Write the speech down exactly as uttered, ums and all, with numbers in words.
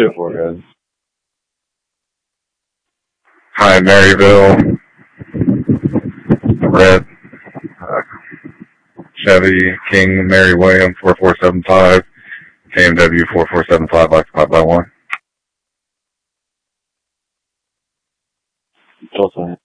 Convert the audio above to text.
two four, guys. Hi, Maryville. Red. Uh, Chevy, King, Mary William, four four seven five. K M W four four seven five, occupied by one. Tulsa.